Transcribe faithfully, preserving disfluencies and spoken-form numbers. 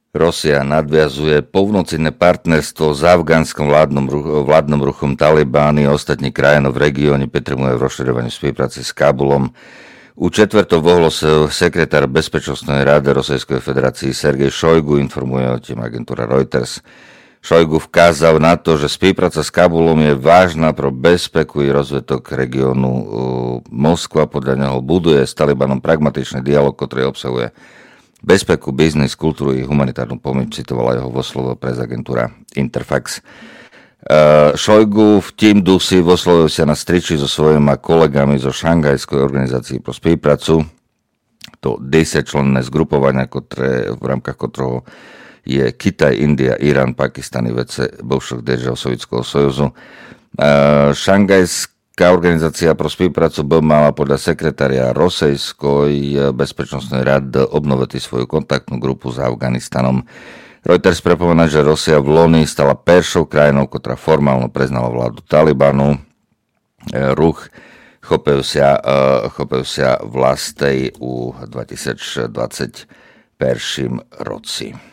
Rusia nadviazuje povnocenné partnerstvo s afgánskym vládnym, vládnym ruchom Talibány a ostatní krajiny v regióne potrebujú v rozširovaní spolupráce s Kábulom. U četvrtov ohlásil sekretár Bezpečnostnej rady Ruskej federácie Sergej Šojgu, informuje o tým agentúra Reuters. Šojgu vkázal na to, že spolupráca s Kábulom je vážna pro bezpeku i rozvetok regiónu. Moskva podľa neho buduje s Talibanom pragmatičný dialog, ktorý obsahuje bezpeku, biznis, kultúru i humanitárnu pomoc, citovala jeho vo slovo prez agentúra Interfax. Uh, Šojgu v tým dusi voslovil sa na striči so svojimi kolegami zo Šanghajskej organizácie pro spoluprácu. To desaťčlenné zgrupovanie, ktoré, v rámkach ktorého je Kitaj, India, Irán, Pakistan i vece bivších držav Sovětského sojuzu. Uh, Šanghajská organizácia pro spoluprácu by mala podľa sekretária Rosejskoj bezpečnostnej rady obnoviť svoju kontaktnú grupu s Afganistanom. Reuters pripomína, že Rusia v loni stala prvou krajinou, ktorá formálne priznala vládu Talibanu. Ruch chopil sa, chopil sa vlastnej u dvetisícdvadsaťjeden roci.